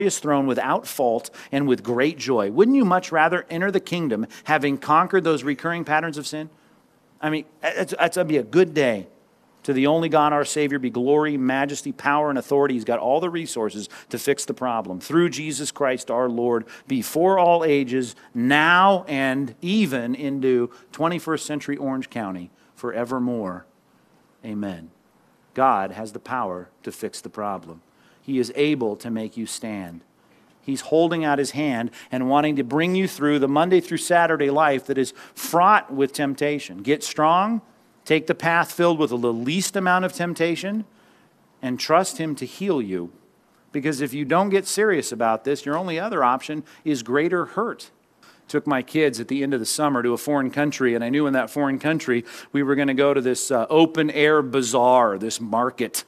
throne without fault and with great joy. Wouldn't you much rather enter the kingdom having conquered those recurring patterns of sin? I mean, that's going to be a good day. To the only God, our Savior, be glory, majesty, power, and authority. He's got all the resources to fix the problem. Through Jesus Christ our Lord, before all ages, now and even into 21st century Orange County, forevermore. Amen. God has the power to fix the problem. He is able to make you stand. He's holding out his hand and wanting to bring you through the Monday through Saturday life that is fraught with temptation. Get strong. Take the path filled with the least amount of temptation and trust him to heal you. Because if you don't get serious about this, your only other option is greater hurt. Took my kids at the end of the summer to a foreign country, and I knew in that foreign country we were going to go to this open-air bazaar, this market.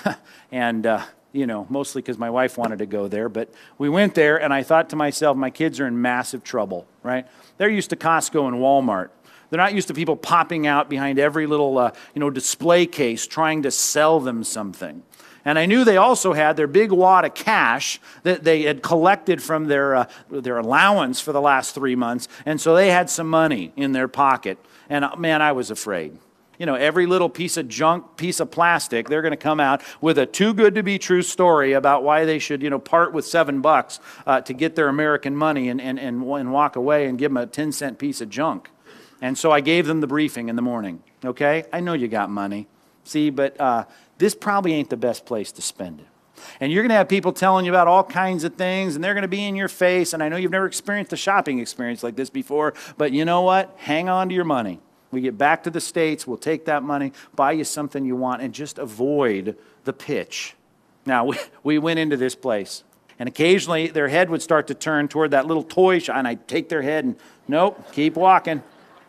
And, mostly because my wife wanted to go there. But we went there, and I thought to myself, my kids are in massive trouble, right? They're used to Costco and Walmart. They're not used to people popping out behind every little, display case trying to sell them something. And I knew they also had their big wad of cash that they had collected from their allowance for the last 3 months. And so they had some money in their pocket. And man, I was afraid. Every little piece of junk, piece of plastic, they're going to come out with a too good to be true story about why they should, part with $7 to get their American money and walk away and give them a 10-cent piece of junk. And so I gave them the briefing in the morning, okay? I know you got money, see, but this probably ain't the best place to spend it. And you're going to have people telling you about all kinds of things, and they're going to be in your face, and I know you've never experienced a shopping experience like this before, but you know what? Hang on to your money. We get back to the States, we'll take that money, buy you something you want, and just avoid the pitch. Now, we went into this place, and occasionally their head would start to turn toward that little toy shop, and I'd take their head and, nope, keep walking.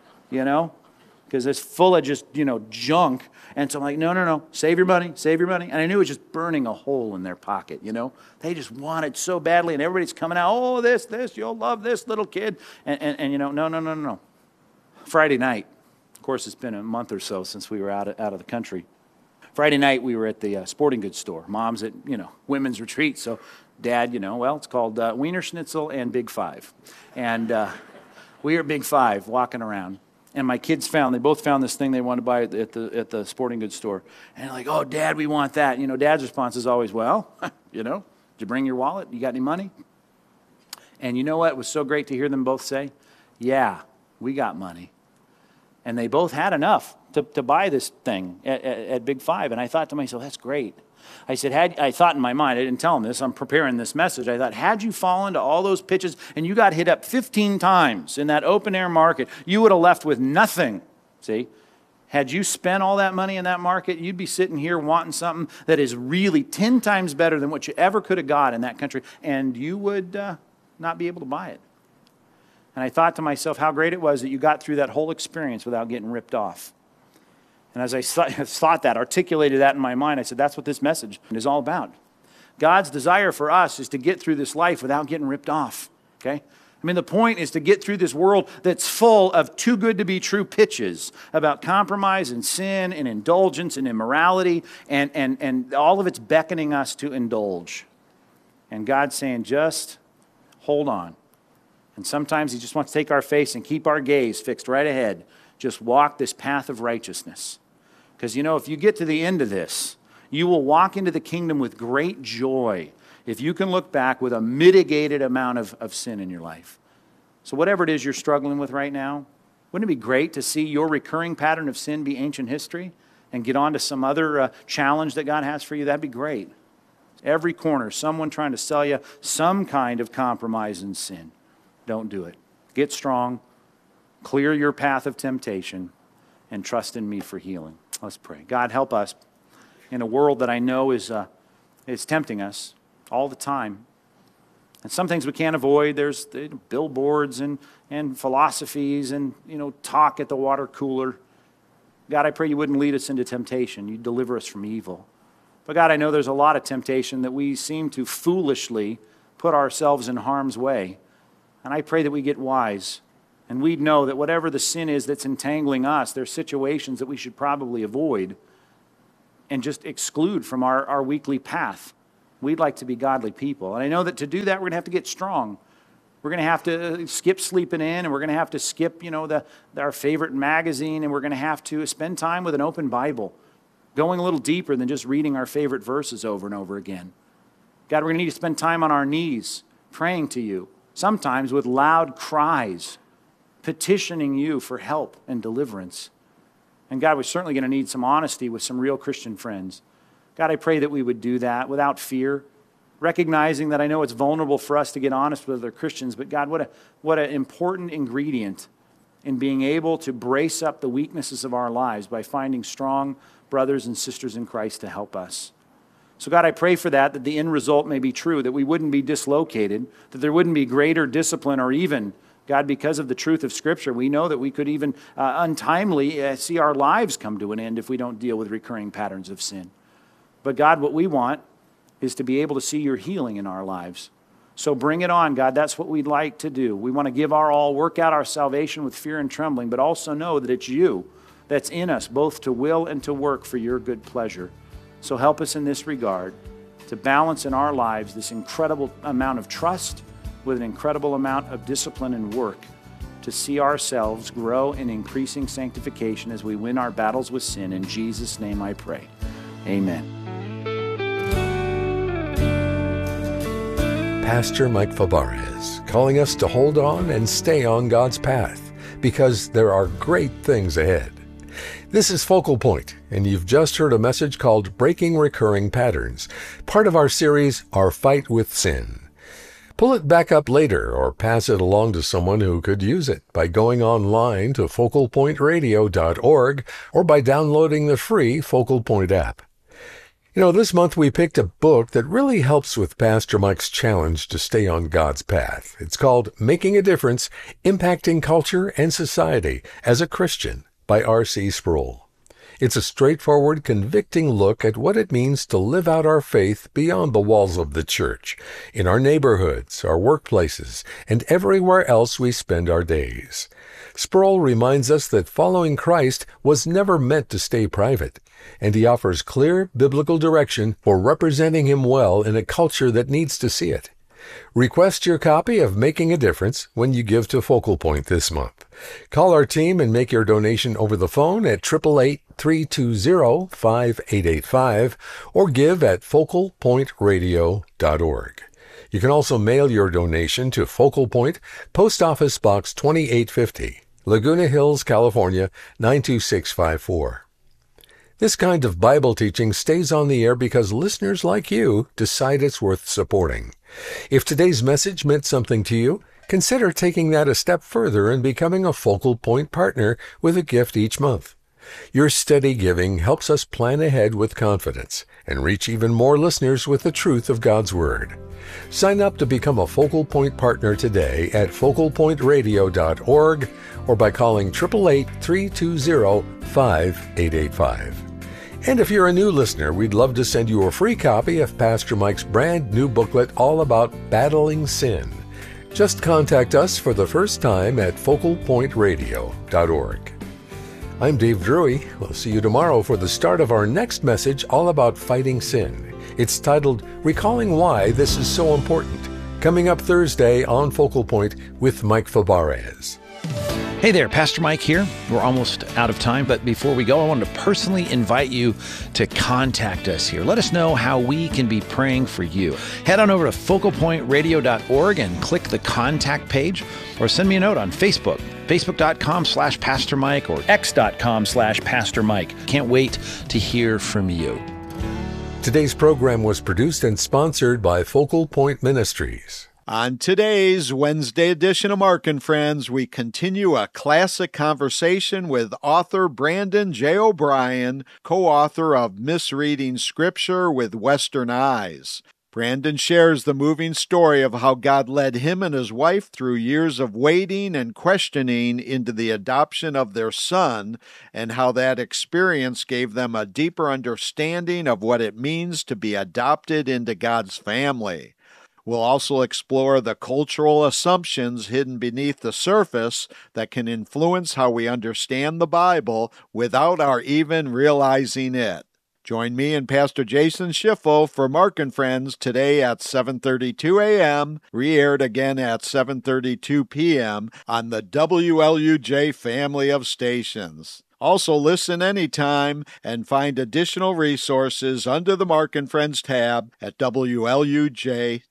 Because it's full of just, junk. And so I'm like, no, save your money. And I knew it was just burning a hole in their pocket, They just want it so badly, and everybody's coming out, oh, this, you'll love this little kid. And no. Friday night, of course, it's been a month or so since we were out of the country. Friday night, we were at the sporting goods store. Mom's at, women's retreat. So Dad, it's called Wiener Schnitzel and Big Five. And we were at Big Five walking around. And my kids they both found this thing they wanted to buy at the sporting goods store. And they're like, oh, Dad, we want that. Dad's response is always, well, did you bring your wallet? You got any money? And you know what? It was so great to hear them both say, yeah, we got money. And they both had enough to buy this thing at Big Five. And I thought to myself, that's great. I said, I thought in my mind, I didn't tell him this, I'm preparing this message. I thought, had you fallen to all those pitches and you got hit up 15 times in that open air market, you would have left with nothing. See? Had you spent all that money in that market, you'd be sitting here wanting something that is really 10 times better than what you ever could have got in that country, and you would not be able to buy it. And I thought to myself how great it was that you got through that whole experience without getting ripped off. And as I thought that, articulated that in my mind, I said, that's what this message is all about. God's desire for us is to get through this life without getting ripped off, okay? I mean, the point is to get through this world that's full of too good to be true pitches about compromise and sin and indulgence and immorality, and all of it's beckoning us to indulge. And God's saying, just hold on. And sometimes he just wants to take our face and keep our gaze fixed right ahead. Just walk this path of righteousness. Because, if you get to the end of this, you will walk into the kingdom with great joy if you can look back with a mitigated amount of sin in your life. So whatever it is you're struggling with right now, wouldn't it be great to see your recurring pattern of sin be ancient history and get on to some other challenge that God has for you? That'd be great. Every corner, someone trying to sell you some kind of compromise in sin. Don't do it. Get strong, clear your path of temptation, and trust in me for healing. Let's pray. God, help us in a world that I know is tempting us all the time. And some things we can't avoid. There's billboards and philosophies and talk at the water cooler. God, I pray you wouldn't lead us into temptation. You'd deliver us from evil. But God, I know there's a lot of temptation that we seem to foolishly put ourselves in harm's way. And I pray that we get wise. And we'd know that whatever the sin is that's entangling us, there's situations that we should probably avoid and just exclude from our weekly path. We'd like to be godly people. And I know that to do that, we're going to have to get strong. We're going to have to skip sleeping in, and we're going to have to skip, our favorite magazine, and we're going to have to spend time with an open Bible, going a little deeper than just reading our favorite verses over and over again. God, we're going to need to spend time on our knees, praying to you, sometimes with loud cries, petitioning you for help and deliverance. And God, we're certainly going to need some honesty with some real Christian friends. God, I pray that we would do that without fear, recognizing that I know it's vulnerable for us to get honest with other Christians, but God, what an important ingredient in being able to brace up the weaknesses of our lives by finding strong brothers and sisters in Christ to help us. So God, I pray for that the end result may be true, that we wouldn't be dislocated, that there wouldn't be greater discipline, or even, God, because of the truth of Scripture, we know that we could even untimely see our lives come to an end if we don't deal with recurring patterns of sin. But God, what we want is to be able to see your healing in our lives. So bring it on, God. That's what we'd like to do. We want to give our all, work out our salvation with fear and trembling, but also know that it's you that's in us, both to will and to work for your good pleasure. So help us in this regard to balance in our lives this incredible amount of trust with an incredible amount of discipline and work to see ourselves grow in increasing sanctification as we win our battles with sin. In Jesus' name I pray. Amen. Pastor Mike Fabarez, calling us to hold on and stay on God's path, because there are great things ahead. This is Focal Point, and you've just heard a message called Breaking Recurring Patterns, part of our series, Our Fight with Sin. Pull it back up later or pass it along to someone who could use it by going online to focalpointradio.org or by downloading the free Focal Point app. This month we picked a book that really helps with Pastor Mike's challenge to stay on God's path. It's called Making a Difference, Impacting Culture and Society as a Christian by R.C. Sproul. It's a straightforward, convicting look at what it means to live out our faith beyond the walls of the church, in our neighborhoods, our workplaces, and everywhere else we spend our days. Sproul reminds us that following Christ was never meant to stay private, and he offers clear biblical direction for representing him well in a culture that needs to see it. Request your copy of Making a Difference when you give to Focal Point this month. Call our team and make your donation over the phone at 888-320-5885 or give at focalpointradio.org. You can also mail your donation to Focal Point, Post Office Box 2850, Laguna Hills, California, 92654. This kind of Bible teaching stays on the air because listeners like you decide it's worth supporting. If today's message meant something to you, consider taking that a step further and becoming a Focal Point partner with a gift each month. Your steady giving helps us plan ahead with confidence and reach even more listeners with the truth of God's Word. Sign up to become a Focal Point partner today at focalpointradio.org or by calling 888-320-5885. And if you're a new listener, we'd love to send you a free copy of Pastor Mike's brand new booklet all about battling sin. Just contact us for the first time at focalpointradio.org. I'm Dave Drury. We'll see you tomorrow for the start of our next message all about fighting sin. It's titled, Recalling Why This Is So Important, coming up Thursday on Focal Point with Mike Fabarez. Hey there, Pastor Mike here. We're almost out of time, but before we go, I wanted to personally invite you to contact us here. Let us know how we can be praying for you. Head on over to focalpointradio.org and click the contact page, or send me a note on Facebook, facebook.com/Pastor Mike or x.com/Pastor Mike. Can't wait to hear from you. Today's program was produced and sponsored by Focal Point Ministries. On today's Wednesday edition of Mark and Friends, we continue a classic conversation with author Brandon J. O'Brien, co-author of Misreading Scripture with Western Eyes. Brandon shares the moving story of how God led him and his wife through years of waiting and questioning into the adoption of their son, and how that experience gave them a deeper understanding of what it means to be adopted into God's family. We'll also explore the cultural assumptions hidden beneath the surface that can influence how we understand the Bible without our even realizing it. Join me and Pastor Jason Schiffel for Mark and Friends today at 7:32 a.m., re-aired again at 7:32 p.m. on the WLUJ family of stations. Also listen anytime and find additional resources under the Mark and Friends tab at WLUJ.org.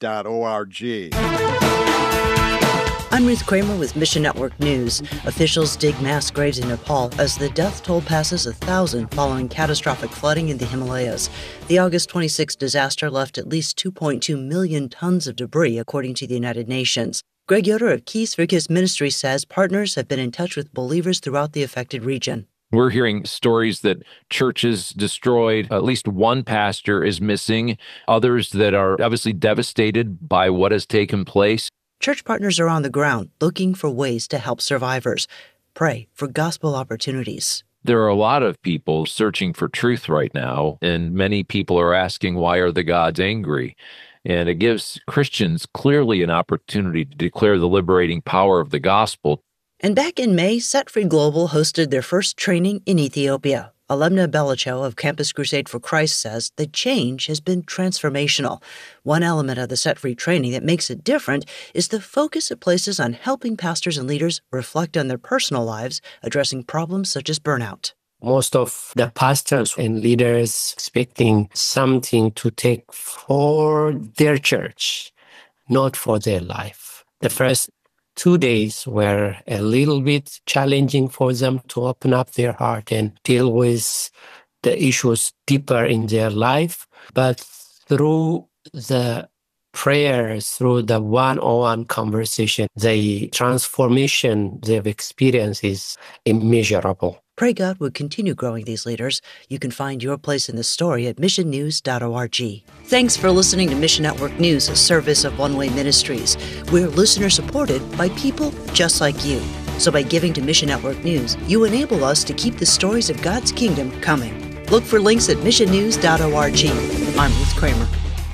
I'm Ruth Kramer with Mission Network News. Officials dig mass graves in Nepal as the death toll passes 1,000 following catastrophic flooding in the Himalayas. The August 26 disaster left at least 2.2 million tons of debris, according to the United Nations. Greg Yoder of Keys for Kids Ministry says partners have been in touch with believers throughout the affected region. We're hearing stories that churches destroyed, at least one pastor is missing, others that are obviously devastated by what has taken place. Church partners are on the ground looking for ways to help survivors. Pray for gospel opportunities. There are a lot of people searching for truth right now, and many people are asking, why are the gods angry? And it gives Christians clearly an opportunity to declare the liberating power of the gospel. And back in May, Set Free Global hosted their first training in Ethiopia. Alemna Belicho of Campus Crusade for Christ says the change has been transformational. One element of the Set Free training that makes it different is the focus it places on helping pastors and leaders reflect on their personal lives, addressing problems such as burnout. Most of the pastors and leaders expecting something to take for their church, not for their life. The first 2 days were a little bit challenging for them to open up their heart and deal with the issues deeper in their life. But through the prayers, through the one-on-one conversation, the transformation they've experienced is immeasurable. Pray God would continue growing these leaders. You can find your place in the story at missionnews.org. Thanks for listening to Mission Network News, a service of One Way Ministries. We're listener-supported by people just like you. So by giving to Mission Network News, you enable us to keep the stories of God's kingdom coming. Look for links at missionnews.org. I'm Ruth Kramer.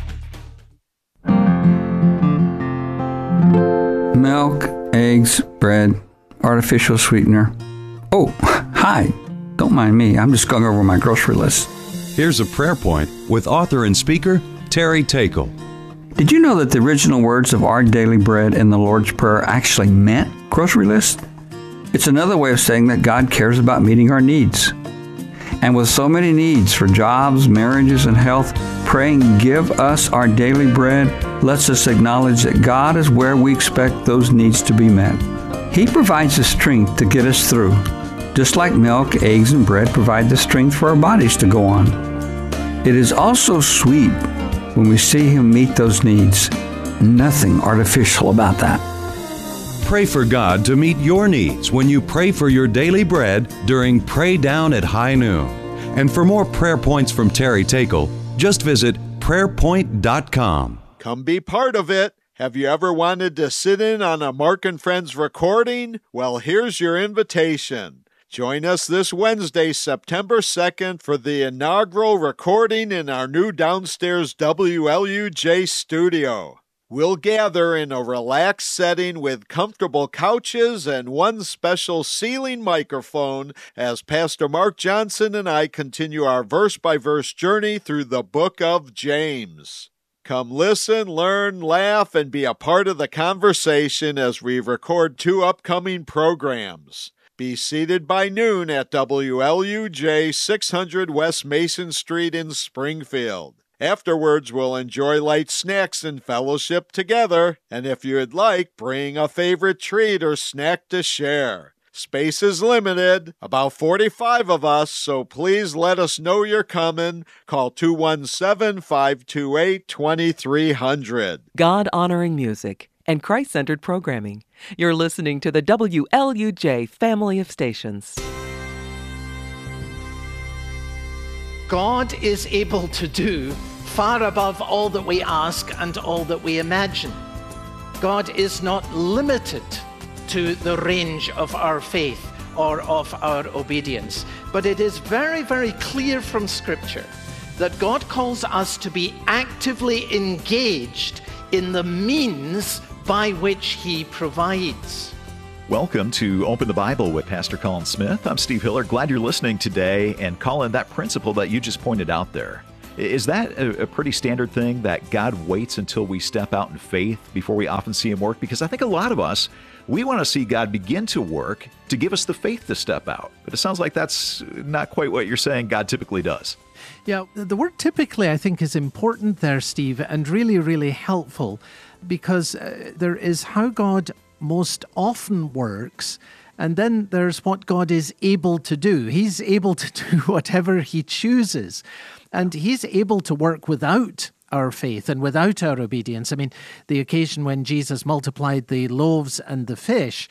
Milk, eggs, bread, artificial sweetener. Oh, hi. Don't mind me. I'm just going over my grocery list. Here's a prayer point with author and speaker Terry Takel. Did you know that the original words of Our Daily Bread in the Lord's Prayer actually meant grocery list? It's another way of saying that God cares about meeting our needs. And with so many needs for jobs, marriages, and health, praying, "Give us our daily bread," lets us acknowledge that God is where we expect those needs to be met. He provides the strength to get us through, just like milk, eggs, and bread provide the strength for our bodies to go on. It is also sweet when we see Him meet those needs. Nothing artificial about that. Pray for God to meet your needs when you pray for your daily bread during Pray Down at High Noon. And for more prayer points from Terry Takel, just visit prayerpoint.com. Come be part of it. Have you ever wanted to sit in on a Mark and Friends recording? Well, here's your invitation. Join us this Wednesday, September 2nd, for the inaugural recording in our new downstairs WLUJ studio. We'll gather in a relaxed setting with comfortable couches and one special ceiling microphone as Pastor Mark Johnson and I continue our verse-by-verse journey through the book of James. Come listen, learn, laugh, and be a part of the conversation as we record 2 upcoming programs. Be seated by noon at WLUJ 600 West Mason Street in Springfield. Afterwards, we'll enjoy light snacks and fellowship together, and if you'd like, bring a favorite treat or snack to share. Space is limited, about 45 of us, so please let us know you're coming. Call 217-528-2300. God-honoring music and Christ-centered programming. You're listening to the WLUJ family of stations. God is able to do far above all that we ask and all that we imagine. God is not limited to the range of our faith or of our obedience. But it is very, very clear from Scripture that God calls us to be actively engaged in the means by which He provides. Welcome to Open the Bible with Pastor Colin Smith. I'm Steve Hiller. Glad you're listening today. And Colin, that principle that you just pointed out there, is that a pretty standard thing that God waits until we step out in faith before we often see Him work? Because I think a lot of us, we want to see God begin to work to give us the faith to step out. But it sounds like that's not quite what you're saying God typically does. Yeah, the word typically, I think, is important there, Steve, and really, really helpful, because there is how God most often works, and then there's what God is able to do. He's able to do whatever He chooses, and He's able to work without our faith and without our obedience. I mean, the occasion when Jesus multiplied the loaves and the fish,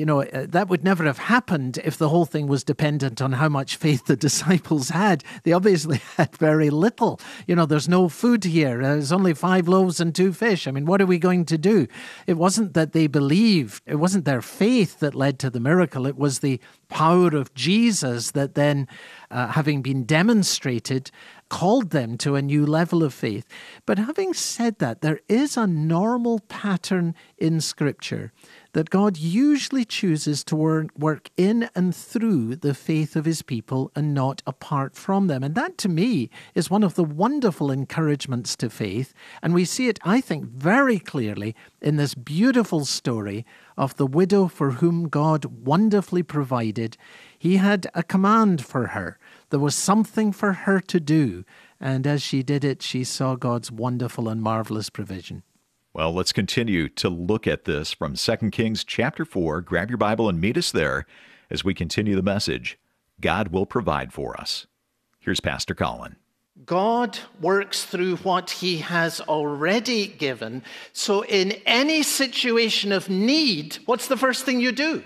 that would never have happened if the whole thing was dependent on how much faith the disciples had. They obviously had very little. There's no food here. There's only 5 loaves and 2 fish. I mean, what are we going to do? It wasn't that they believed. It wasn't their faith that led to the miracle. It was the power of Jesus that then, having been demonstrated, called them to a new level of faith. But having said that, there is a normal pattern in Scripture that God usually chooses to work in and through the faith of His people and not apart from them. And that, to me, is one of the wonderful encouragements to faith. And we see it, I think, very clearly in this beautiful story of the widow for whom God wonderfully provided. He had a command for her. There was something for her to do. And as she did it, she saw God's wonderful and marvelous provision. Well, let's continue to look at this from 2 Kings chapter 4. Grab your Bible and meet us there as we continue the message. God will provide for us. Here's Pastor Colin. God works through what He has already given. So in any situation of need, what's the first thing you do?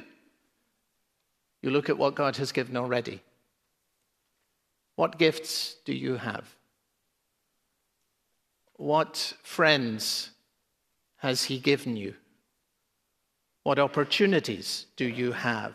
You look at what God has given already. What gifts do you have? What friends has He given you? What opportunities do you have?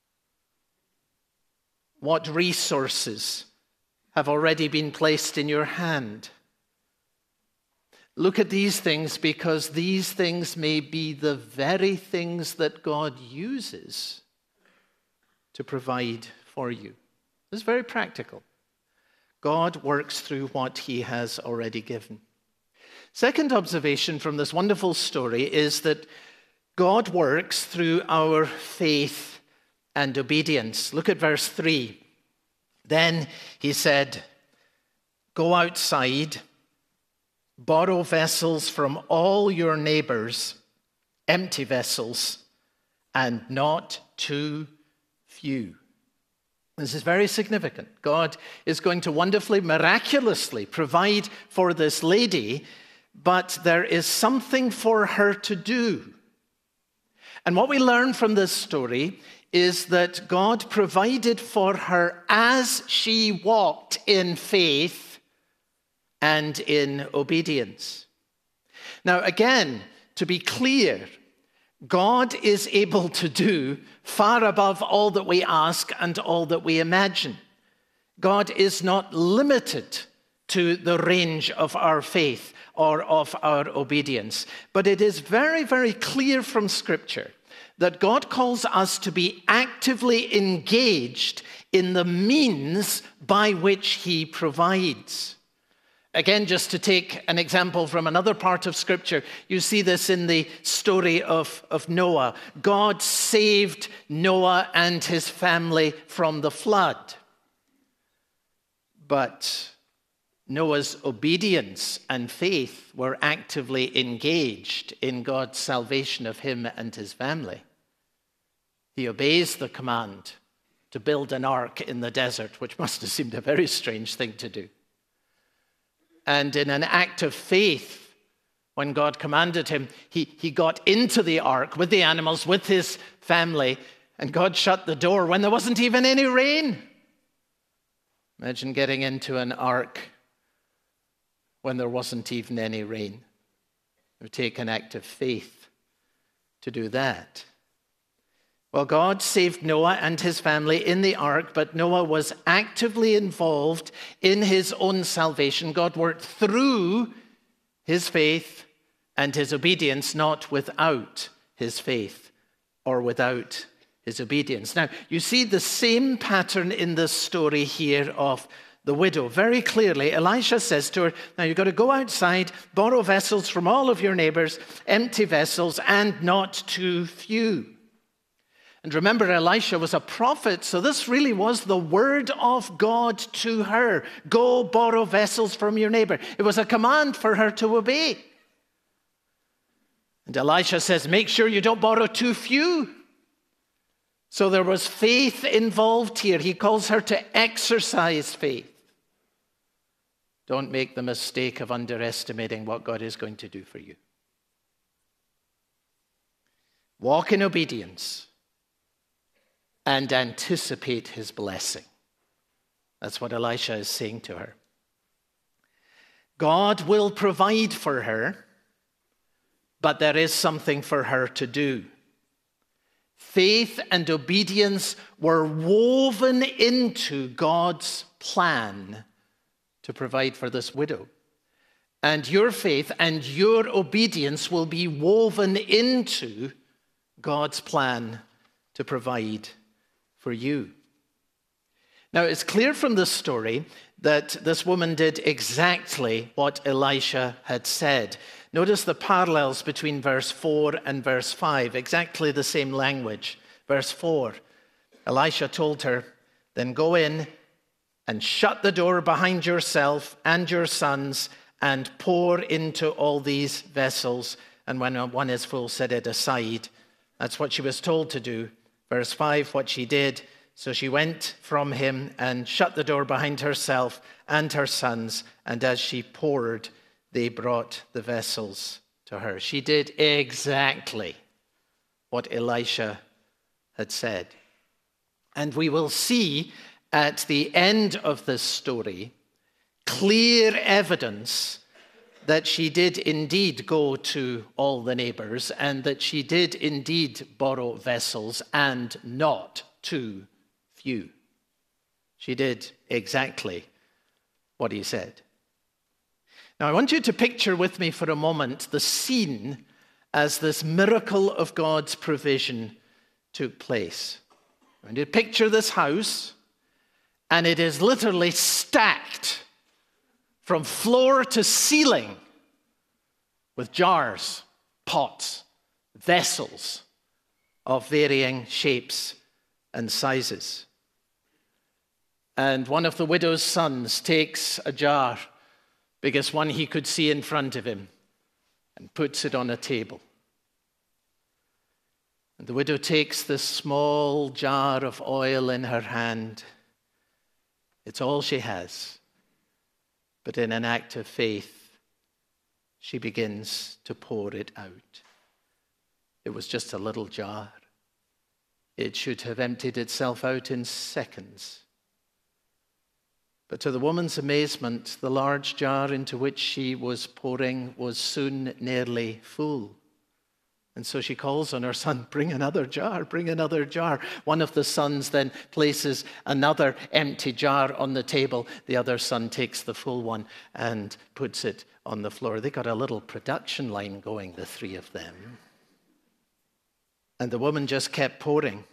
What resources have already been placed in your hand? Look at these things, because these things may be the very things that God uses to provide for you. This is very practical. God works through what He has already given. Second observation from this wonderful story is that God works through our faith and obedience. Look at verse 3. Then He said, "Go outside, borrow vessels from all your neighbors, empty vessels, and not too few." This is very significant. God is going to wonderfully, miraculously provide for this lady, but there is something for her to do. And what we learn from this story is that God provided for her as she walked in faith and in obedience. Now, again, to be clear, God is able to do far above all that we ask and all that we imagine. God is not limited to the range of our faith or of our obedience. But it is very, very clear from Scripture that God calls us to be actively engaged in the means by which He provides. Again, just to take an example from another part of Scripture, you see this in the story of Noah. God saved Noah and his family from the flood. But Noah's obedience and faith were actively engaged in God's salvation of him and his family. He obeys the command to build an ark in the desert, which must have seemed a very strange thing to do. And in an act of faith, when God commanded him, he got into the ark with the animals, with his family, and God shut the door when there wasn't even any rain. Imagine getting into an ark when there wasn't even any rain. It would take an act of faith to do that. Well, God saved Noah and his family in the ark, but Noah was actively involved in his own salvation. God worked through his faith and his obedience, not without his faith or without his obedience. Now, you see the same pattern in this story here of the widow. Very clearly, Elisha says to her, now you've got to go outside, borrow vessels from all of your neighbors, empty vessels, and not too few. And remember, Elisha was a prophet, so this really was the word of God to her. Go borrow vessels from your neighbor. It was a command for her to obey. And Elisha says, make sure you don't borrow too few. So there was faith involved here. He calls her to exercise faith. Don't make the mistake of underestimating what God is going to do for you. Walk in obedience and anticipate his blessing. That's what Elisha is saying to her. God will provide for her, but there is something for her to do. Faith and obedience were woven into God's plan to provide for this widow. And your faith and your obedience will be woven into God's plan to provide for you. Now, it's clear from this story that this woman did exactly what Elisha had said. Notice the parallels between verse 4 and verse 5, exactly the same language. Verse 4, Elisha told her, then go in and shut the door behind yourself and your sons and pour into all these vessels. And when one is full, set it aside. That's what she was told to do. Verse 5, what she did. So she went from him and shut the door behind herself and her sons. And as she poured, they brought the vessels to her. She did exactly what Elisha had said. And we will see at the end of this story clear evidence that she did indeed go to all the neighbors and that she did indeed borrow vessels and not too few. She did exactly what he said. Now, I want you to picture with me for a moment the scene as this miracle of God's provision took place. I want you to picture this house, and it is literally stacked from floor to ceiling with jars, pots, vessels of varying shapes and sizes. And one of the widow's sons takes a jar, biggest one he could see in front of him, and puts it on a table. And the widow takes this small jar of oil in her hand. It's all she has. But in an act of faith, she begins to pour it out. It was just a little jar. It should have emptied itself out in seconds. But to the woman's amazement, the large jar into which she was pouring was soon nearly full. And so she calls on her son, bring another jar, bring another jar. One of the sons then places another empty jar on the table. The other son takes the full one and puts it on the floor. They got a little production line going, the three of them. And the woman just kept pouring.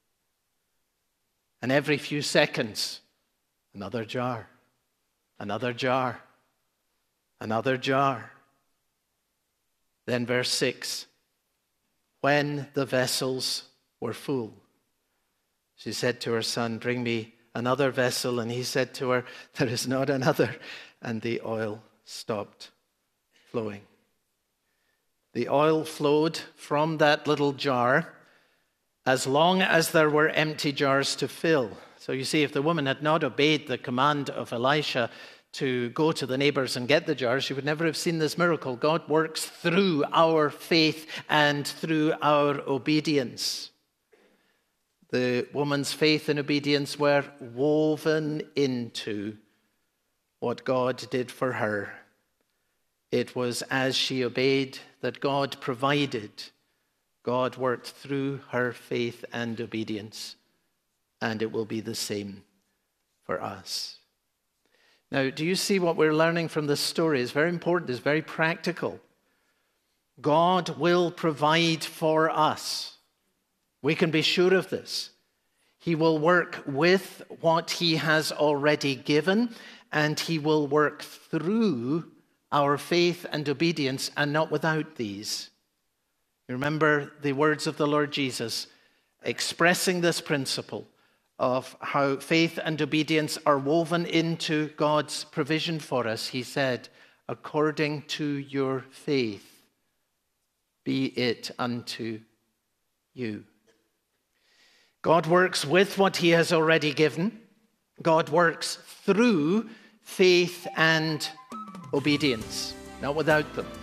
And every few seconds, another jar, another jar, another jar. Then verse 6. When the vessels were full, she said to her son, bring me another vessel. And he said to her, there is not another. And the oil stopped flowing. The oil flowed from that little jar as long as there were empty jars to fill. So you see, if the woman had not obeyed the command of Elisha to go to the neighbors and get the jars, she would never have seen this miracle. God works through our faith and through our obedience. The woman's faith and obedience were woven into what God did for her. It was as she obeyed that God provided. God worked through her faith and obedience, and it will be the same for us. Now, do you see what we're learning from this story? It's very important, it's very practical. God will provide for us. We can be sure of this. He will work with what he has already given, and he will work through our faith and obedience, and not without these. You remember the words of the Lord Jesus expressing this principle of how faith and obedience are woven into God's provision for us. He said, according to your faith, be it unto you. God works with what he has already given. God works through faith and obedience, not without them.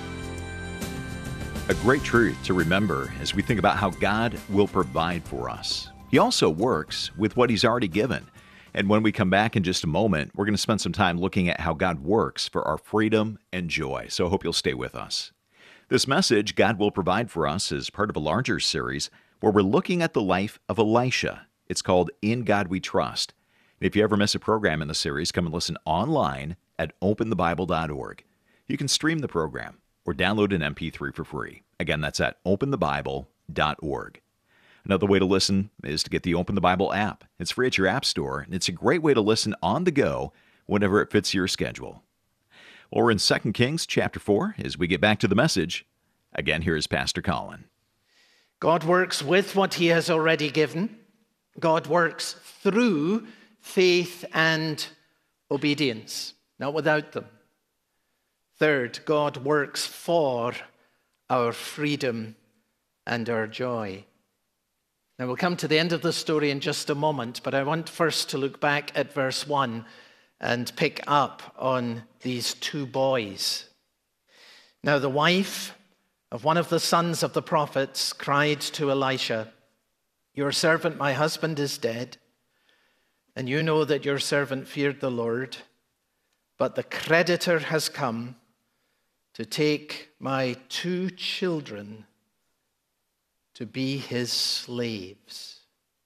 A great truth to remember as we think about how God will provide for us. He also works with what he's already given. And when we come back in just a moment, we're going to spend some time looking at how God works for our freedom and joy. So I hope you'll stay with us. This message, God Will Provide for Us, is part of a larger series where we're looking at the life of Elisha. It's called In God We Trust. And if you ever miss a program in the series, come and listen online at openthebible.org. You can stream the program or download an MP3 for free. Again, that's at openthebible.org. Another way to listen is to get the Open the Bible app. It's free at your app store, and it's a great way to listen on the go whenever it fits your schedule. Well, we're in 2 Kings chapter 4 as we get back to the message. Again, here is Pastor Colin. God works with what he has already given. God works through faith and obedience, not without them. Third, God works for our freedom and our joy. Now, we'll come to the end of the story in just a moment, but I want first to look back at verse 1 and pick up on these two boys. Now, the wife of one of the sons of the prophets cried to Elisha, "Your servant, my husband, is dead, and you know that your servant feared the Lord, but the creditor has come to take my 2 children to be his slaves."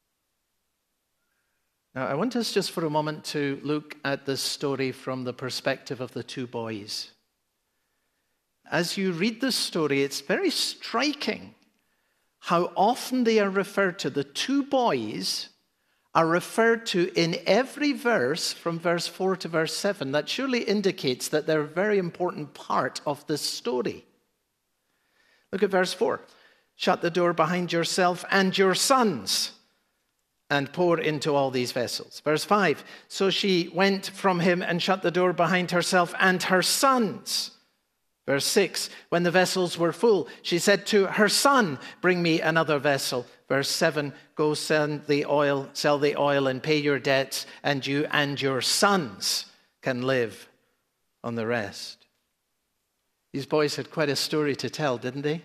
Now, I want us just for a moment to look at this story from the perspective of the 2 boys. As you read this story, it's very striking how often they are referred to. The 2 boys are referred to in every verse from verse 4 to verse 7. That surely indicates that they're a very important part of this story. Look at verse 4. "Shut the door behind yourself and your sons, and pour into all these vessels." Verse 5. "So she went from him and shut the door behind herself and her sons." Verse 6. "When the vessels were full, she said to her son, 'Bring me another vessel.' Verse 7. "Go sell the oil and pay your debts, and you and your sons can live on the rest." These boys had quite a story to tell, didn't they?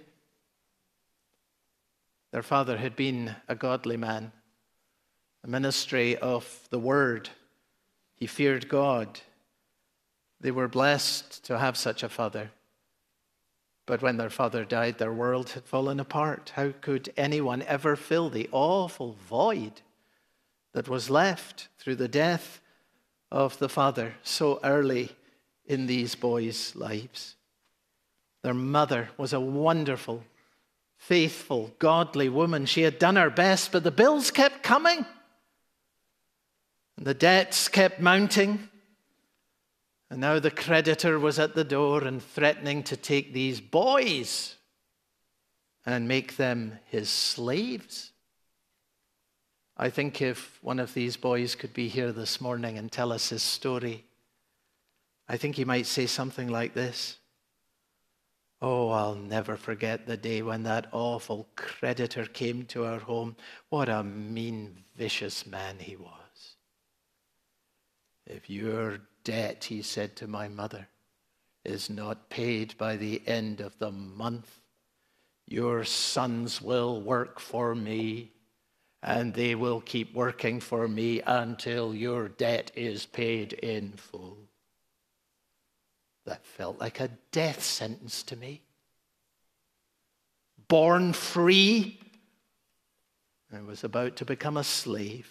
Their father had been a godly man, a ministry of the word. He feared God. They were blessed to have such a father. But when their father died, their world had fallen apart. How could anyone ever fill the awful void that was left through the death of the father so early in these boys' lives? Their mother was a wonderful, faithful, godly woman. She had done her best, but the bills kept coming, and the debts kept mounting. And now the creditor was at the door and threatening to take these boys and make them his slaves. I think if one of these boys could be here this morning and tell us his story, I think he might say something like this: "Oh, I'll never forget the day when that awful creditor came to our home. What a mean, vicious man he was. If your debt," he said to my mother, "is not paid by the end of the month, your sons will work for me, and they will keep working for me until your debt is paid in full." That felt like a death sentence to me. Born free, I was about to become a slave.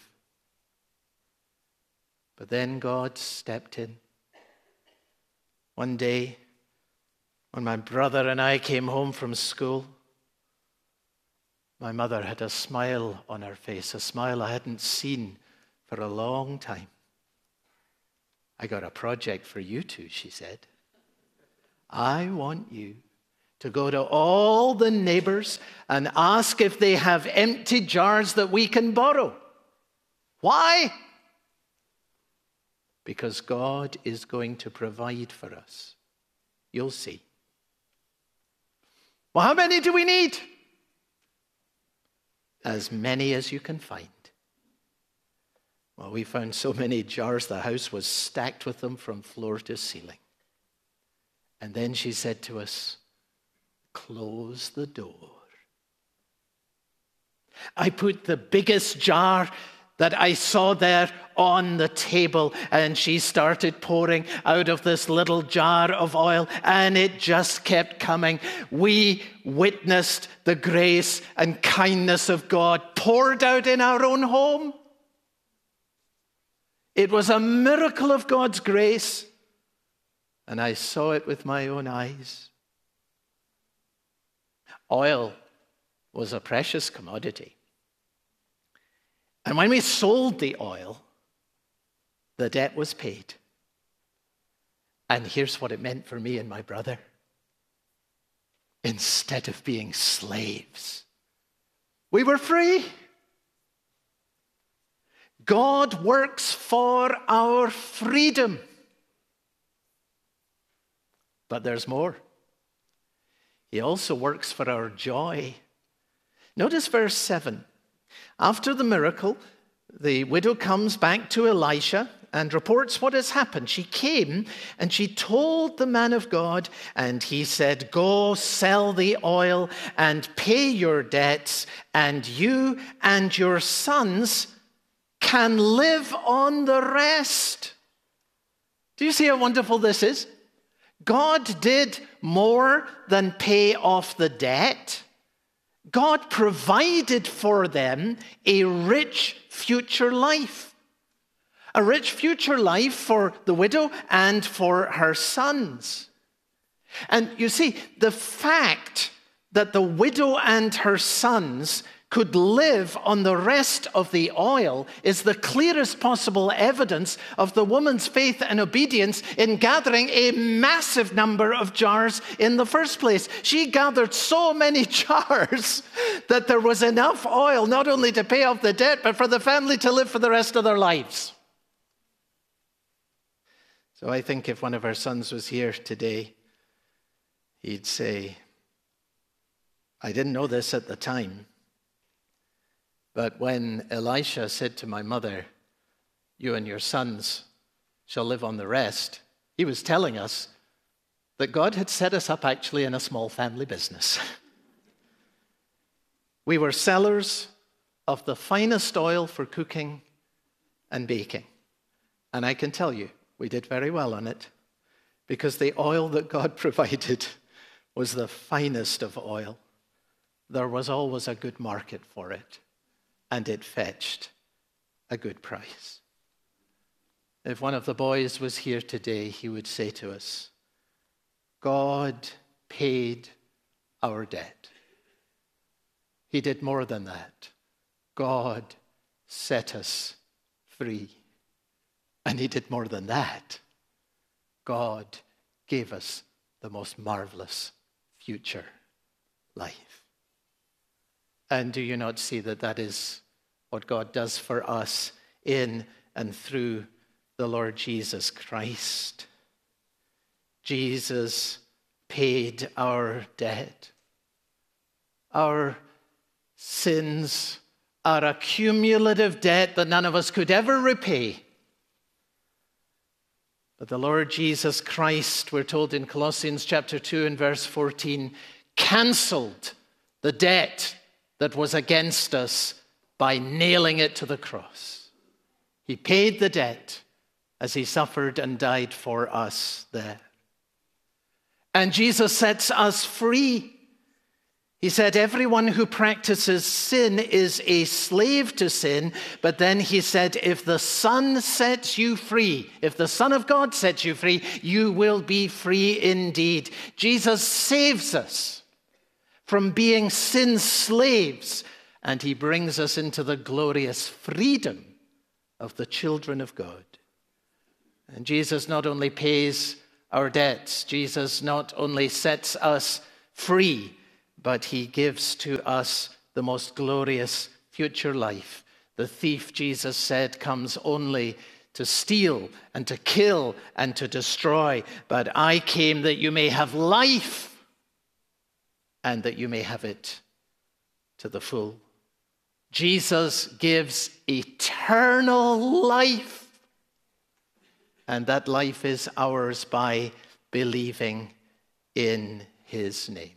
But then God stepped in. One day, when my brother and I came home from school, My mother had a smile on her face, a smile I hadn't seen for a long time. I got a project for you two, she said. I want you to go to all the neighbors and ask if they have empty jars that we can borrow. Why? Because God is going to provide for us. You'll see. Well, how many do we need? As many as you can find. Well, we found so many jars, the house was stacked with them from floor to ceiling. And then she said to us, close the door. I put the biggest jar that I saw there on the table, and she started pouring out of this little jar of oil, and it just kept coming. We witnessed the grace and kindness of God poured out in our own home. It was a miracle of God's grace, and I saw it with my own eyes. Oil was a precious commodity. And when we sold the oil, the debt was paid. And here's what it meant for me and my brother. Instead of being slaves, we were free. God works for our freedom. But there's more. He also works for our joy. Notice verse 7. After the miracle, the widow comes back to Elisha and reports what has happened. She came and she told the man of God, and he said, go sell the oil and pay your debts, and you and your sons can live on the rest. Do you see how wonderful this is? God did more than pay off the debt. God provided for them a rich future life. A rich future life for the widow and for her sons. And you see, the fact that the widow and her sons could live on the rest of the oil is the clearest possible evidence of the woman's faith and obedience in gathering a massive number of jars in the first place. She gathered so many jars that there was enough oil not only to pay off the debt, but for the family to live for the rest of their lives. So I think if one of our sons was here today, he'd say, I didn't know this at the time, but when Elisha said to my mother, you and your sons shall live on the rest, he was telling us that God had set us up actually in a small family business. We were sellers of the finest oil for cooking and baking. And I can tell you, we did very well on it because the oil that God provided was the finest of oil. There was always a good market for it. And it fetched a good price. If one of the boys was here today, he would say to us, God paid our debt. He did more than that. God set us free. And he did more than that. God gave us the most marvelous future life. And do you not see that that is what God does for us in and through the Lord Jesus Christ? Jesus paid our debt. Our sins are a cumulative debt that none of us could ever repay. But the Lord Jesus Christ, we're told in Colossians chapter 2 and verse 14, canceled the debt that was against us by nailing it to the cross. He paid the debt as he suffered and died for us there. And Jesus sets us free. He said, everyone who practices sin is a slave to sin. But then he said, if the Son sets you free, if the Son of God sets you free, you will be free indeed. Jesus saves us from being sin slaves and he brings us into the glorious freedom of the children of God. And Jesus not only pays our debts, Jesus not only sets us free, but he gives to us the most glorious future life. The thief, Jesus said, comes only to steal and to kill and to destroy, but I came that you may have life and that you may have it to the full. Jesus gives eternal life, and that life is ours by believing in his name.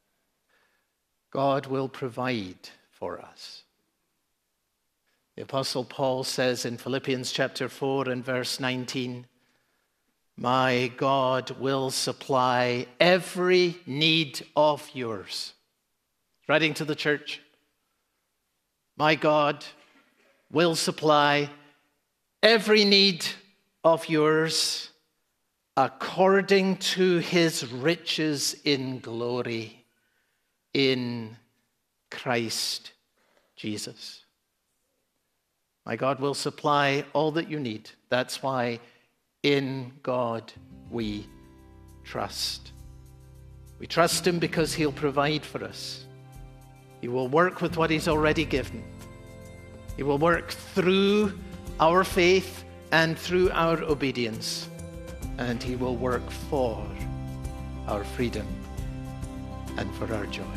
God will provide for us. The Apostle Paul says in Philippians chapter 4 and verse 19, my God will supply every need of yours. Writing to the church, my God will supply every need of yours according to his riches in glory in Christ Jesus. My God will supply all that you need. That's why in God we trust. We trust him because he'll provide for us. He will work with what he's already given. He will work through our faith and through our obedience. And he will work for our freedom and for our joy.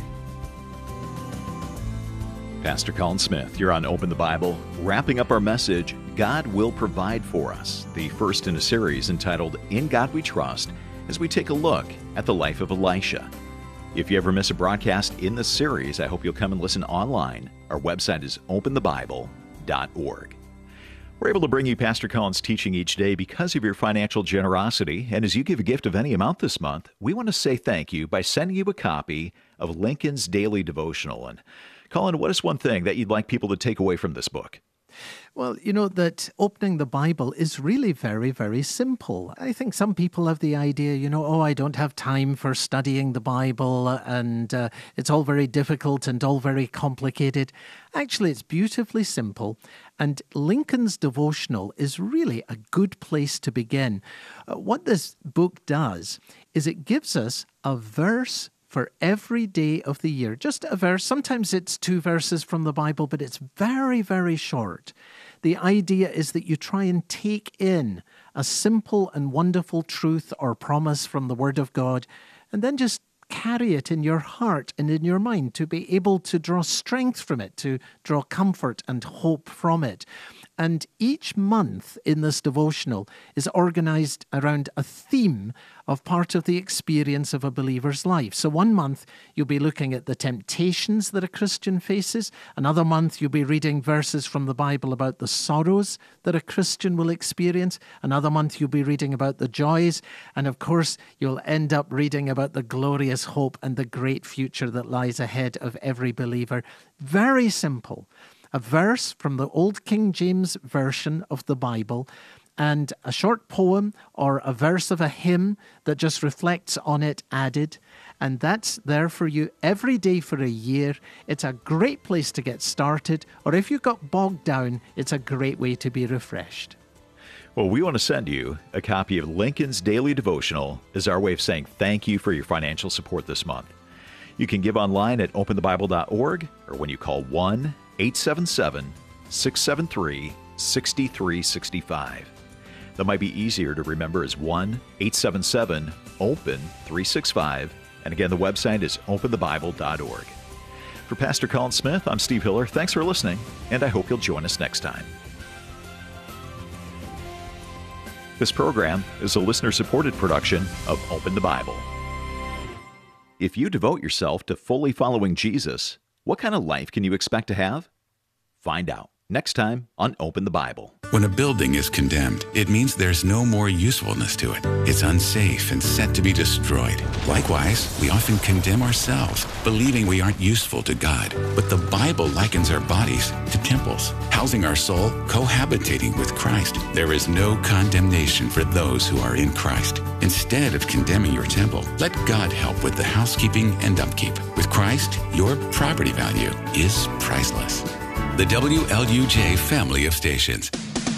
Pastor Colin Smith, you're on Open the Bible, wrapping up our message, God Will Provide for Us, the first in a series entitled In God We Trust, as we take a look at the life of Elisha. If you ever miss a broadcast in this series, I hope you'll come and listen online. Our website is openthebible.org. We're able to bring you Pastor Colin's teaching each day because of your financial generosity, and as you give a gift of any amount this month, we want to say thank you by sending you a copy of Lincoln's Daily Devotional. And Colin, what is one thing that you'd like people to take away from this book? Well, you know that opening the Bible is really very, very simple. I think some people have the idea, I don't have time for studying the Bible and it's all very difficult and all very complicated. Actually, it's beautifully simple. And Lincoln's Devotional is really a good place to begin. What this book does is it gives us a verse for every day of the year. Just a verse. Sometimes it's 2 verses from the Bible, but it's very, very short. The idea is that you try and take in a simple and wonderful truth or promise from the Word of God, and then just carry it in your heart and in your mind to be able to draw strength from it, to draw comfort and hope from it. And each month in this devotional is organized around a theme of part of the experience of a believer's life. So one month you'll be looking at the temptations that a Christian faces. Another month you'll be reading verses from the Bible about the sorrows that a Christian will experience. Another month you'll be reading about the joys. And of course, you'll end up reading about the glorious hope and the great future that lies ahead of every believer. Very simple. A verse from the Old King James Version of the Bible, and a short poem or a verse of a hymn that just reflects on it added. And that's there for you every day for a year. It's a great place to get started, or if you got bogged down, it's a great way to be refreshed. Well, we want to send you a copy of Lincoln's Daily Devotional as our way of saying thank you for your financial support this month. You can give online at openthebible.org or when you call 1-877-673-6365. That might be easier to remember as 1-877-OPEN-365. And again, the website is openthebible.org. For Pastor Colin Smith, I'm Steve Hiller. Thanks for listening, and I hope you'll join us next time. This program is a listener-supported production of Open the Bible. If you devote yourself to fully following Jesus, what kind of life can you expect to have? Find out. next time on Open the Bible. When a building is condemned, it means there's no more usefulness to it. It's unsafe and set to be destroyed. Likewise, we often condemn ourselves, believing we aren't useful to God. But the Bible likens our bodies to temples, housing our soul, cohabitating with Christ. There is no condemnation for those who are in Christ. Instead of condemning your temple, let God help with the housekeeping and upkeep. With Christ, your property value is priceless. The WLUJ family of stations.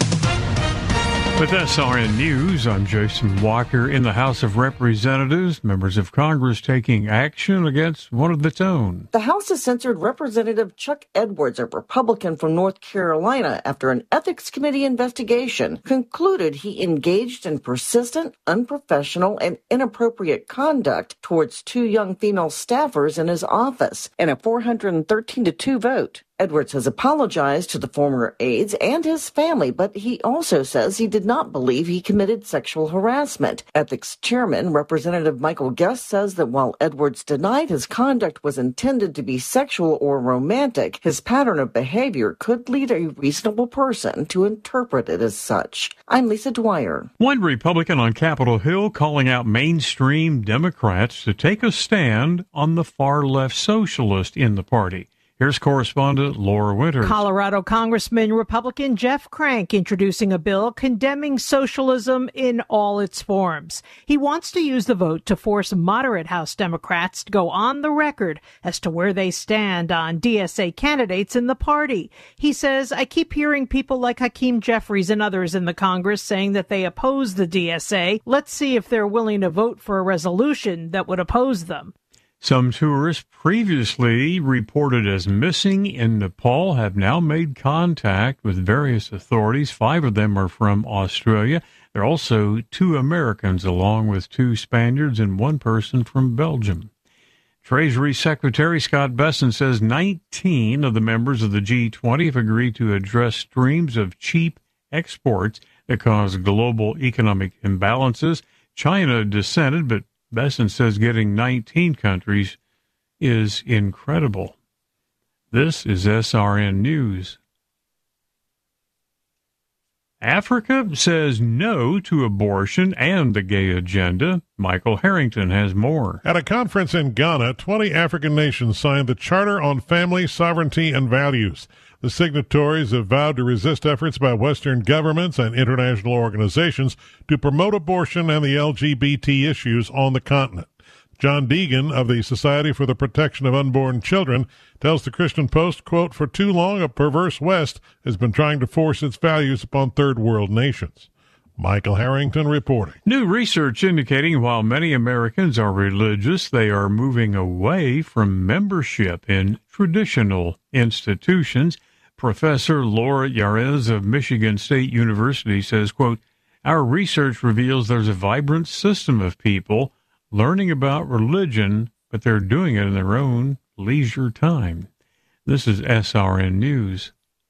With SRN News, I'm Jason Walker. In the House of Representatives, members of Congress taking action against one of its own. The House has censored Representative Chuck Edwards, a Republican from North Carolina, after an Ethics Committee investigation concluded he engaged in persistent, unprofessional, and inappropriate conduct towards two young female staffers in his office in a 413-2 vote. Edwards has apologized to the former aides and his family, but he also says he did not believe he committed sexual harassment. Ethics Chairman Representative Michael Guest says that while Edwards denied his conduct was intended to be sexual or romantic, his pattern of behavior could lead a reasonable person to interpret it as such. I'm Lisa Dwyer. One Republican on Capitol Hill calling out mainstream Democrats to take a stand on the far-left socialist in the party. Here's correspondent Laura Winters. Colorado Congressman Republican Jeff Crank introducing a bill condemning socialism in all its forms. He wants to use the vote to force moderate House Democrats to go on the record as to where they stand on DSA candidates in the party. He says, I keep hearing people like Hakeem Jeffries and others in the Congress saying that they oppose the DSA. Let's see if they're willing to vote for a resolution that would oppose them. Some tourists previously reported as missing in Nepal have now made contact with various authorities. 5 of them are from Australia. There are also 2 Americans, along with 2 Spaniards and 1 person from Belgium. Treasury Secretary Scott Bessent says 19 of the members of the G20 have agreed to address streams of cheap exports that cause global economic imbalances. China dissented, but Bessent says getting 19 countries is incredible. This is SRN News. Africa says no to abortion and the gay agenda. Michael Harrington has more. At a conference in Ghana, 20 African nations signed the Charter on Family, Sovereignty, and Values. The signatories have vowed to resist efforts by Western governments and international organizations to promote abortion and the LGBT issues on the continent. John Deegan of the Society for the Protection of Unborn Children tells the Christian Post, quote, for too long a perverse West has been trying to force its values upon third world nations. Michael Harrington reporting. New research indicating while many Americans are religious, they are moving away from membership in traditional institutions. Professor Laura Yarez of Michigan State University says, quote, our research reveals there's a vibrant system of people learning about religion, but they're doing it in their own leisure time. This is SRN News.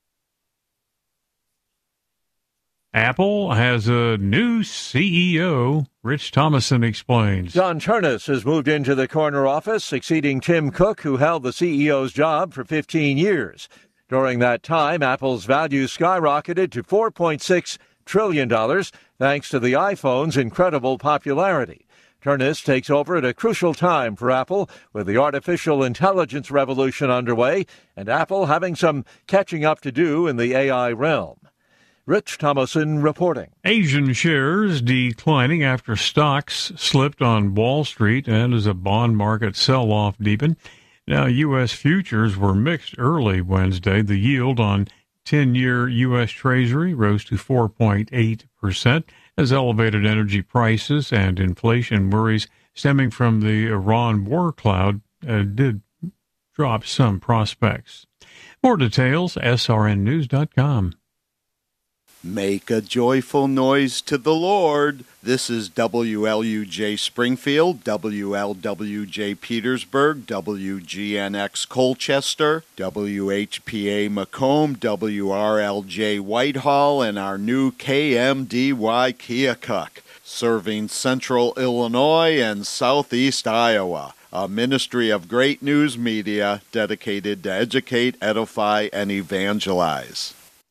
Apple has a new CEO. Rich Thomason explains. John Ternus has moved into the corner office, succeeding Tim Cook, who held the CEO's job for 15 years. During that time, Apple's value skyrocketed to $4.6 trillion, thanks to the iPhone's incredible popularity. Ternus takes over at a crucial time for Apple, with the artificial intelligence revolution underway, and Apple having some catching up to do in the AI realm. Rich Thomason reporting. Asian shares declining after stocks slipped on Wall Street and as a bond market sell-off deepened. Now, U.S. futures were mixed early Wednesday. The yield on 10-year U.S. Treasury rose to 4.8% as elevated energy prices and inflation worries stemming from the Iran war cloud did drop some prospects. More details, srnnews.com. Make a joyful noise to the Lord. This is WLUJ Springfield, WLWJ Petersburg, WGNX Colchester, WHPA Macomb, WRLJ Whitehall, and our new KMDY Keokuk, serving Central Illinois and Southeast Iowa. A ministry of great news media dedicated to educate, edify, and evangelize.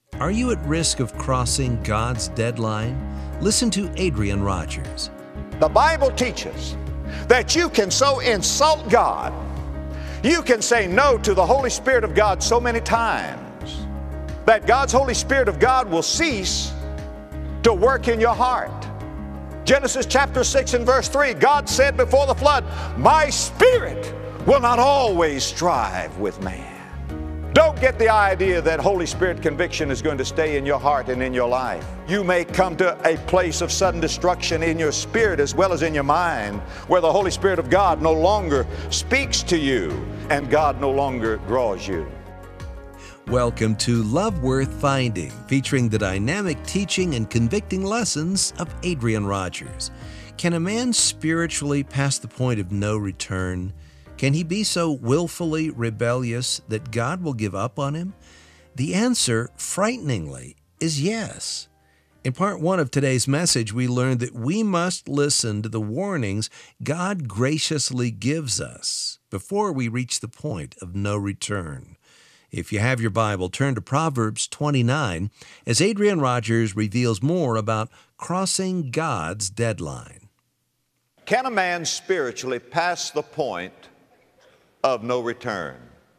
Are you at risk of crossing God's deadline? Listen to Adrian Rogers. The Bible teaches that you can so insult God, you can say no to the Holy Spirit of God so many times that God's Holy Spirit of God will cease to work in your heart. Genesis chapter 6 and verse 3, God said before the flood, "My spirit will not always strive with man." Don't get the idea that Holy Spirit conviction is going to stay in your heart and in your life. You may come to a place of sudden destruction in your spirit as well as in your mind, where the Holy Spirit of God no longer speaks to you and God no longer draws you. Welcome to Love Worth Finding, featuring the dynamic teaching and convicting lessons of Adrian Rogers. Can a man spiritually pass the point of no return? Can he be so willfully rebellious that God will give up on him? The answer, frighteningly, is yes. In part 1 of today's message, we learned that we must listen to the warnings God graciously gives us before we reach the point of no return. If you have your Bible, turn to Proverbs 29 as Adrian Rogers reveals more about crossing God's deadline. Can a man spiritually pass the point of no return?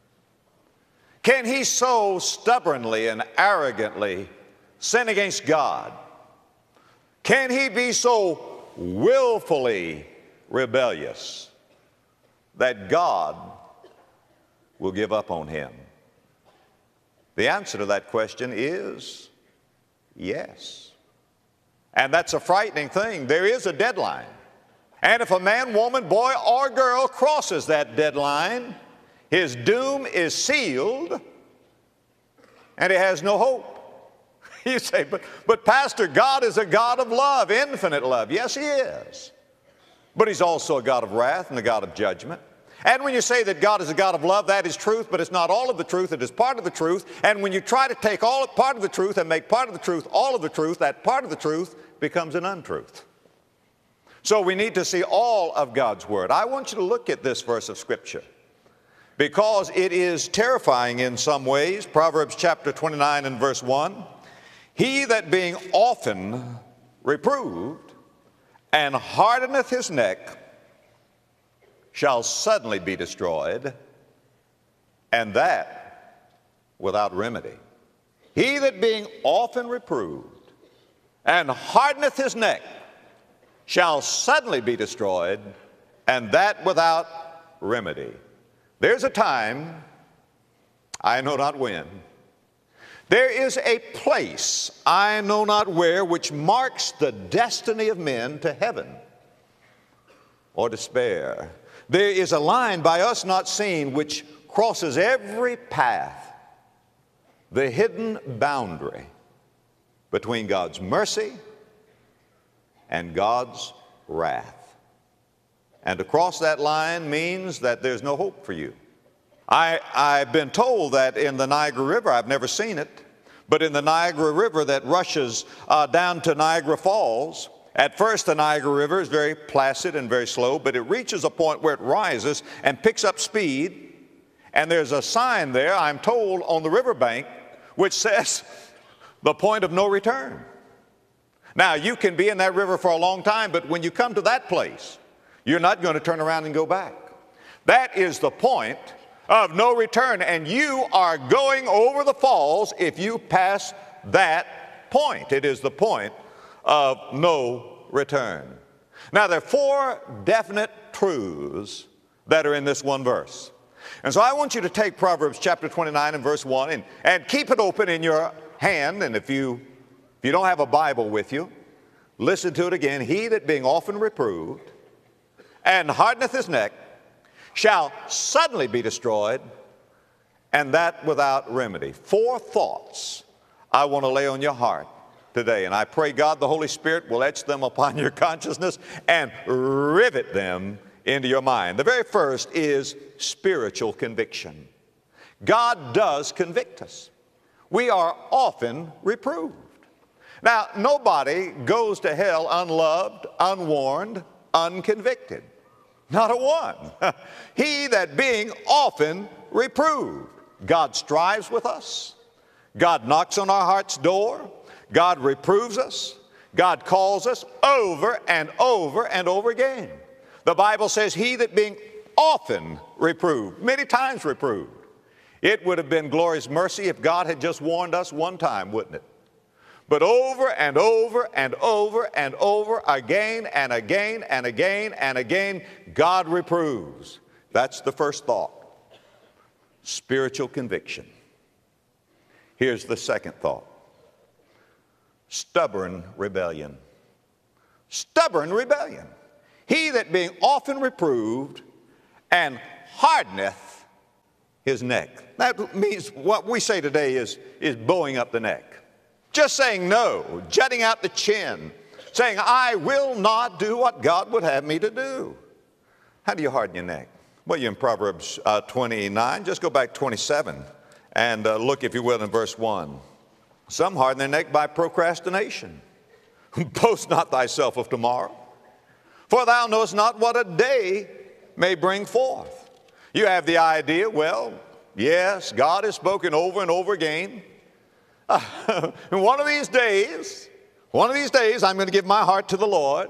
Can he so stubbornly and arrogantly sin against God? Can he be so willfully rebellious that God will give up on him? The answer to that question is yes. And that's a frightening thing. There is a deadline. And if a man, woman, boy, or girl crosses that deadline, his doom is sealed and he has no hope. You say, but Pastor, God is a God of love, infinite love. Yes, He is. But He's also a God of wrath and a God of judgment. And when you say that God is a God of love, that is truth, but it's not all of the truth. It is part of the truth. And when you try to take part of the truth and make part of the truth all of the truth, that part of the truth becomes an untruth. So we need to see all of God's Word. I want you to look at this verse of Scripture because it is terrifying in some ways. Proverbs chapter 29 and verse 1, "He that being often reproved and hardeneth his neck shall suddenly be destroyed, and that without remedy." He that being often reproved and hardeneth his neck shall suddenly be destroyed, and that without remedy. There's a time, I know not when, there is a place, I know not where, which marks the destiny of men to heaven or despair. There is a line by us not seen which crosses every path, the hidden boundary between God's mercy and God's wrath. And to cross that line means that there's no hope for you. I've been told that in the Niagara River, I've never seen it, but in the Niagara River that rushes down to Niagara Falls, at first the Niagara River is very placid and very slow, but it reaches a point where it rises and picks up speed, and there's a sign there, I'm told, on the riverbank, which says the point of no return. Now, you can be in that river for a long time, but when you come to that place, you're not going to turn around and go back. That is the point of no return, and you are going over the falls if you pass that point. It is the point of no return. Now, there are 4 definite truths that are in this one verse. And so I want you to take Proverbs chapter 29 and verse 1 and keep it open in your hand, and if you don't have a Bible with you, listen to it again. "He that being often reproved and hardeneth his neck shall suddenly be destroyed, and that without remedy." 4 thoughts I want to lay on your heart today, and I pray God the Holy Spirit will etch them upon your consciousness and rivet them into your mind. The very first is spiritual conviction. God does convict us. We are often reproved. Now, nobody goes to hell unloved, unwarned, unconvicted. Not a one. He that being often reproved. God strives with us. God knocks on our heart's door. God reproves us. God calls us over and over and over again. The Bible says, he that being often reproved, many times reproved. It would have been glorious mercy if God had just warned us one time, wouldn't it? But over and over and over and over, again and again and again and again, God reproves. That's the first thought. Spiritual conviction. Here's the second thought. Stubborn rebellion. Stubborn rebellion. He that being often reproved and hardeneth his neck. That means what we say today is bowing up the neck. Just saying no, jutting out the chin, saying, I will not do what God would have me to do. How do you harden your neck? Well, you're in Proverbs 29. Just go back 27 and look, if you will, in verse 1. Some harden their neck by procrastination. Boast not thyself of tomorrow, for thou knowest not what a day may bring forth. You have the idea, well, yes, God has spoken over and over again. And one of these days, I'm going to give my heart to the Lord.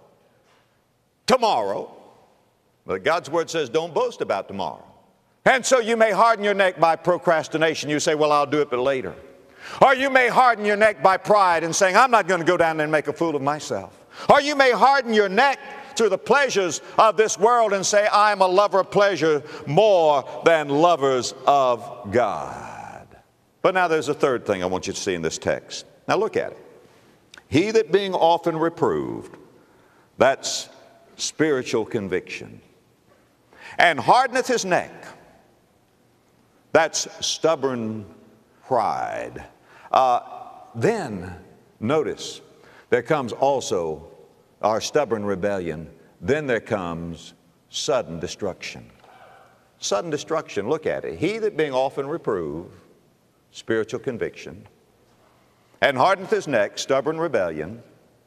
Tomorrow. But God's word says don't boast about tomorrow. And so you may harden your neck by procrastination. You say, well, I'll do it but later. Or you may harden your neck by pride and saying, I'm not going to go down there and make a fool of myself. Or you may harden your neck through the pleasures of this world and say, I'm a lover of pleasure more than lovers of God. But now there's a third thing I want you to see in this text. Now look at it. He that being often reproved, that's spiritual conviction, and hardeneth his neck, that's stubborn pride. Then, notice, there comes also our stubborn rebellion. Then there comes sudden destruction. Sudden destruction, look at it. He that being often reproved, spiritual conviction, and hardeneth his neck, stubborn rebellion,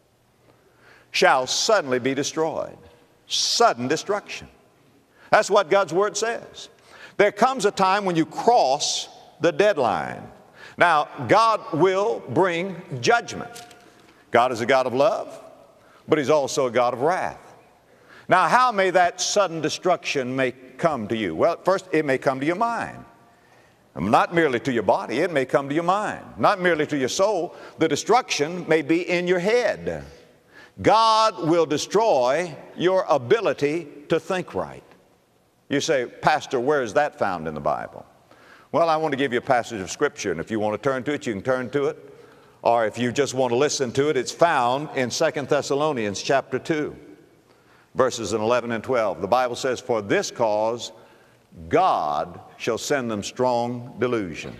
shall suddenly be destroyed. Sudden destruction. That's what God's word says. There comes a time when you cross the deadline. Now, God will bring judgment. God is a God of love, but He's also a God of wrath. Now, how may that sudden destruction may come to you? Well, first, it may come to your mind. Not merely to your body, it may come to your mind. Not merely to your soul. The destruction may be in your head. God will destroy your ability to think right. You say, Pastor, where is that found in the Bible? Well, I want to give you a passage of Scripture, and if you want to turn to it, you can turn to it. Or if you just want to listen to it, it's found in 2 Thessalonians chapter 2, verses 11 and 12. The Bible says, for this cause God shall send them strong delusion.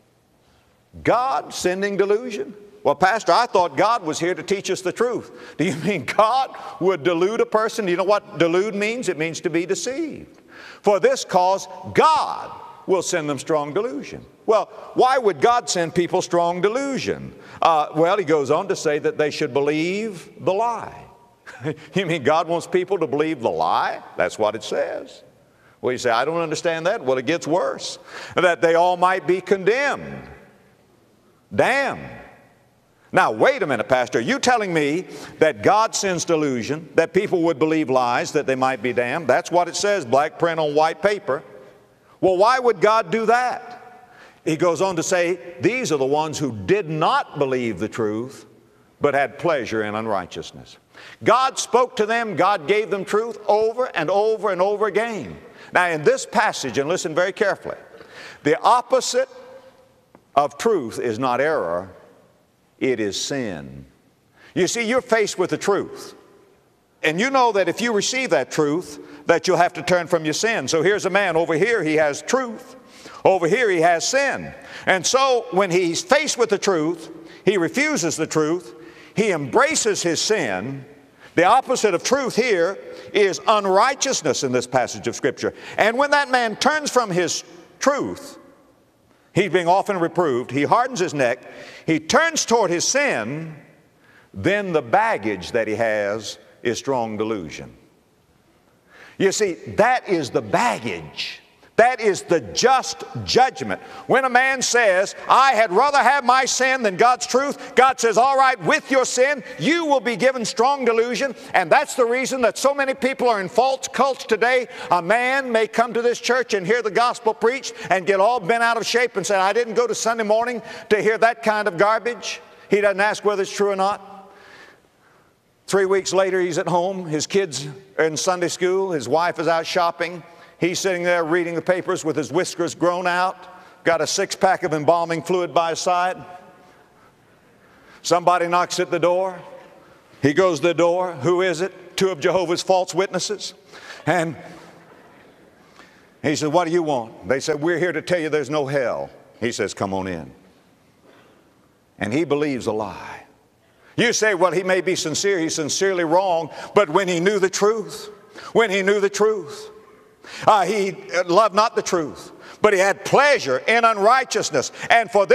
God sending delusion? Well, Pastor, I thought God was here to teach us the truth. Do you mean God would delude a person? Do you know what delude means? It means to be deceived. For this cause God will send them strong delusion. Well, why would God send people strong delusion? Well, he goes on to say that they should believe the lie. You mean God wants people to believe the lie? That's what it says. Well, you say, I don't understand that. Well, it gets worse. That they all might be condemned. Damned. Now, wait a minute, Pastor. Are you telling me that God sends delusion, that people would believe lies, that they might be damned? That's what it says, black print on white paper. Well, why would God do that? He goes on to say, these are the ones who did not believe the truth, but had pleasure in unrighteousness. God spoke to them, God gave them truth over and over and over again. Now, in this passage, and listen very carefully, the opposite of truth is not error, it is sin. You see, you're faced with the truth. And you know that if you receive that truth, that you'll have to turn from your sin. So here's a man over here, he has truth. Over here he has sin. And so when he's faced with the truth, he refuses the truth, he embraces his sin. The opposite of truth here is unrighteousness in this passage of Scripture. And when that man turns from his truth, he's being often reproved, he hardens his neck, he turns toward his sin, then the baggage that he has is strong delusion. You see, that is the baggage That is the just judgment. When a man says, I had rather have my sin than God's truth, God says, all right, with your sin, you will be given strong delusion. And that's the reason that so many people are in false cults today. A man may come to this church and hear the gospel preached and get all bent out of shape and say, I didn't go to Sunday morning to hear that kind of garbage. He doesn't ask whether it's true or not. 3 weeks later, he's at home. His kids are in Sunday school. His wife is out shopping. He's sitting there reading the papers with his whiskers grown out, got a six-pack of embalming fluid by his side. Somebody knocks at the door. He goes to the door. Who is it? 2 of Jehovah's false witnesses. And he says, what do you want? They said, we're here to tell you there's no hell. He says, come on in. And he believes a lie. You say, well, he may be sincere. He's sincerely wrong. But when he knew the truth, he loved not the truth, but he had pleasure in unrighteousness. And for this